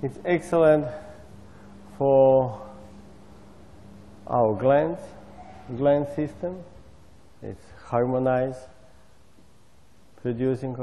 It's excellent for our gland system. It's harmonized, producing